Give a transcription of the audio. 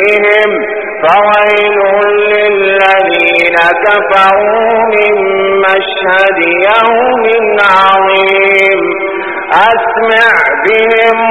بهم فويل للذين كفروا من مشهد يوم عظيم أسمع بهم